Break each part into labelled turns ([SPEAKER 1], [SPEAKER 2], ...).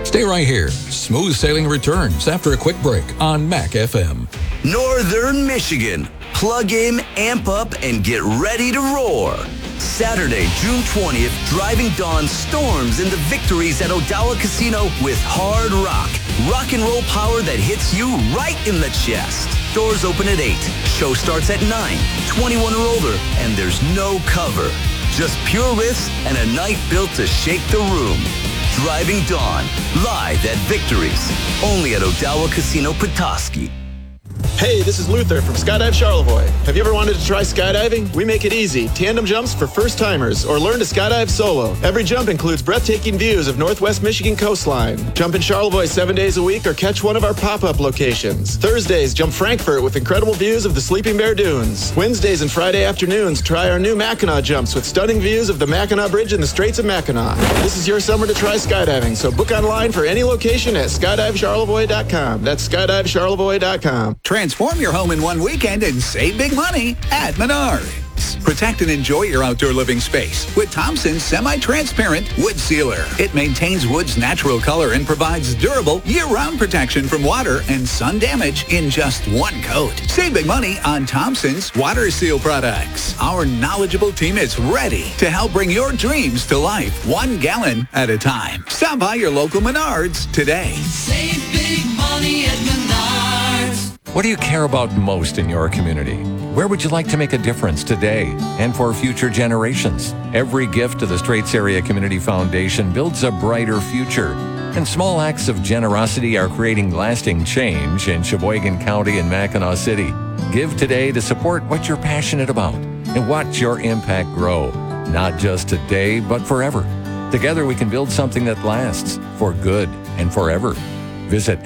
[SPEAKER 1] Stay right here. Smooth Sailing returns after a quick break on Mac FM.
[SPEAKER 2] Northern Michigan. Plug in, amp up, and get ready to roar. Saturday, June 20th, Driving Dawn storms into victories at Odawa Casino with hard rock and roll power that hits you right in the chest. Doors open at 8. Show starts at 9. 21 or older, and there's no cover. Just pure riffs and a night built to shake the room. Driving Dawn, live at Victories. Only at Odawa Casino Petoskey.
[SPEAKER 3] Hey, this is Luther from Skydive Charlevoix. Have you ever wanted to try skydiving? We make it easy. Tandem jumps for first-timers, or learn to skydive solo. Every jump includes breathtaking views of Northwest Michigan coastline. Jump in Charlevoix 7 days a week or catch one of our pop-up locations. Thursdays, jump Frankfurt with incredible views of the Sleeping Bear Dunes. Wednesdays and Friday afternoons, try our new Mackinac jumps with stunning views of the Mackinac Bridge and the Straits of Mackinac. This is your summer to try skydiving, so book online for any location at skydivecharlevoix.com. That's skydivecharlevoix.com.
[SPEAKER 4] Transform your home in one weekend and save big money at Menards. Protect and enjoy your outdoor living space with Thompson's semi-transparent wood sealer. It maintains wood's natural color and provides durable year-round protection from water and sun damage in just one coat. Save big money on Thompson's water seal products. Our knowledgeable team is ready to help bring your dreams to life 1 gallon at a time. Stop by your local Menards today.
[SPEAKER 5] Save big money at Menards.
[SPEAKER 6] What do you care about most in your community? Where would you like to make a difference today and for future generations? Every gift to the Straits Area Community Foundation builds a brighter future. And small acts of generosity are creating lasting change in Sheboygan County and Mackinac City. Give today to support what you're passionate about and watch your impact grow, not just today, but forever. Together we can build something that lasts for good and forever. Visit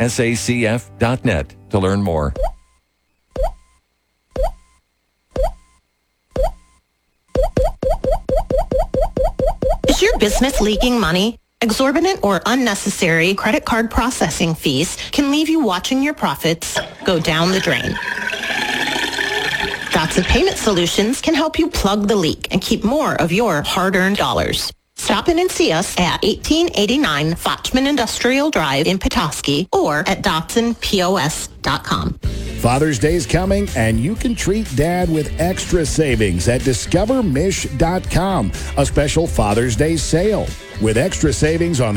[SPEAKER 6] sacf.net to learn more.
[SPEAKER 7] Is your business leaking money? Exorbitant or unnecessary credit card processing fees can leave you watching your profits go down the drain. Dotson Payment Solutions can help you plug the leak and keep more of your hard-earned dollars. Stop in and see us at 1889 Fochman Industrial Drive in Petoskey or at DotsonPOS.com.
[SPEAKER 8] Father's Day's coming, and you can treat Dad with extra savings at DiscoverMish.com, a special Father's Day sale with extra savings on the